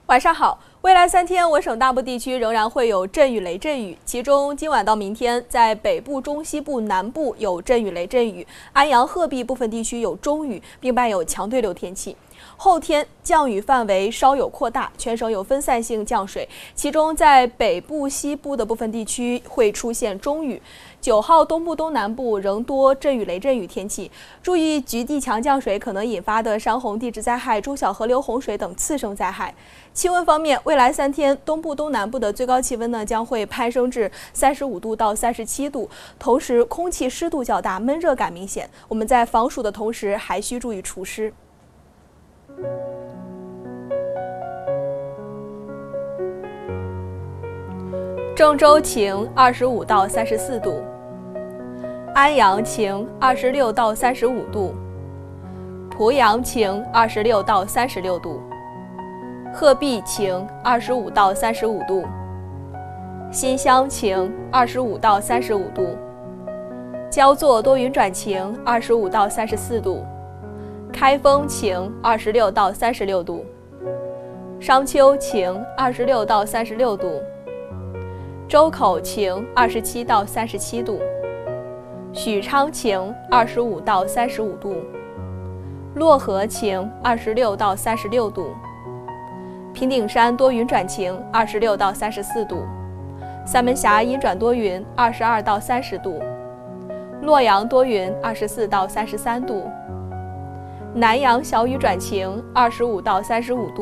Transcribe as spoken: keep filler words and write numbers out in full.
晚上好，未来三天，我省大部地区仍然会有阵雨、雷阵雨，其中今晚到明天，在北部、中西部、南部有阵雨、雷阵雨，安阳、鹤壁部分地区有中雨，并伴有强对流天气。后天降雨范围稍有扩大，全省有分散性降水，其中在北部、西部的部分地区会出现中雨。九号东部、东南部仍多阵雨、雷阵雨天气，注意局地强降水可能引发的山洪地质灾害、中小河流洪水等次生灾害。气温方面，未来三天东部、东南部的最高气温呢将会攀升至三十五度到三十七度，同时空气湿度较大，闷热感明显。我们在防暑的同时，还需注意除湿。郑州晴，二十五到三十四度；安阳晴，二十六到三十五度；濮阳晴，二十六到三十六度；鹤壁晴，二十五到三十五度；新乡晴，二十五到三十五度；焦作多云转晴，二十五到三十四度；开封晴，二十六到三十六度；商丘晴，二十六到三十六度；周口晴，二十七到三十七度；许昌晴，二十五到三十五度；漯河晴，二十六到三十六度；平顶山多云转晴，二十六到三十四度；三门峡阴转多云，二十二到三十度；洛阳多云，二十四到三十三度；南阳小雨转晴，二十五到三十五度。